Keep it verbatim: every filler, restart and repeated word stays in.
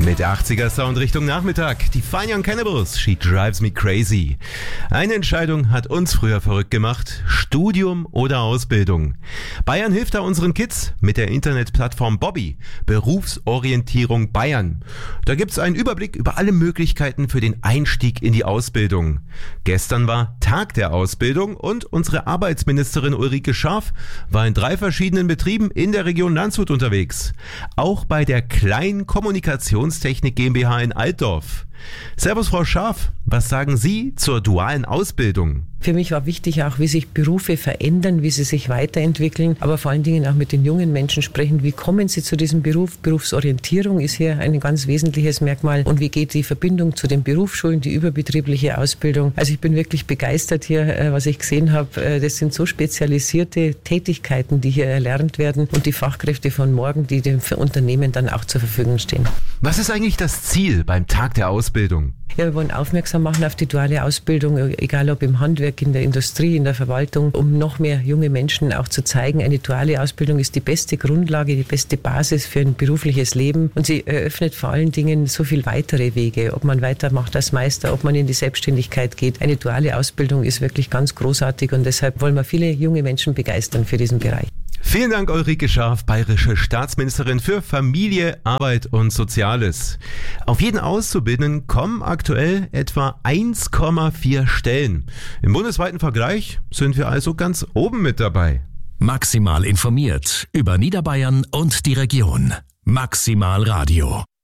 Mit achtziger-Sound Richtung Nachmittag. Die Fine Young Cannibals, She Drives Me Crazy. Eine Entscheidung hat uns früher verrückt gemacht. Studium oder Ausbildung. Bayern hilft da unseren Kids mit der Internetplattform Bobby. Berufsorientierung Bayern. Da gibt's einen Überblick über alle Möglichkeiten für den Einstieg in die Ausbildung. Gestern war Tag der Ausbildung und unsere Arbeitsministerin Ulrike Scharf war in drei verschiedenen Betrieben in der Region Landshut unterwegs. Auch bei der kleinen Kommunikationstechnik GmbH in Altdorf. Servus Frau Scharf, was sagen Sie zur dualen Ausbildung? Für mich war wichtig auch, wie sich Berufe verändern, wie sie sich weiterentwickeln, aber vor allen Dingen auch mit den jungen Menschen sprechen. Wie kommen sie zu diesem Beruf? Berufsorientierung ist hier ein ganz wesentliches Merkmal. Und wie geht die Verbindung zu den Berufsschulen, die überbetriebliche Ausbildung? Also ich bin wirklich begeistert hier, was ich gesehen habe. Das sind so spezialisierte Tätigkeiten, die hier erlernt werden und die Fachkräfte von morgen, die dem Unternehmen dann auch zur Verfügung stehen. Was ist eigentlich das Ziel beim Tag der Ausbildung? Ja, wir wollen aufmerksam machen auf die duale Ausbildung, egal ob im Handwerk, in der Industrie, in der Verwaltung, um noch mehr junge Menschen auch zu zeigen, eine duale Ausbildung ist die beste Grundlage, die beste Basis für ein berufliches Leben und sie eröffnet vor allen Dingen so viel weitere Wege, ob man weitermacht als Meister, ob man in die Selbstständigkeit geht. Eine duale Ausbildung ist wirklich ganz großartig und deshalb wollen wir viele junge Menschen begeistern für diesen Bereich. Vielen Dank, Ulrike Scharf, bayerische Staatsministerin für Familie, Arbeit und Soziales. Auf jeden Auszubildenden kommen aktuell etwa eins Komma vier Stellen. Im bundesweiten Vergleich sind wir also ganz oben mit dabei. Maximal informiert über Niederbayern und die Region. Maximal Radio.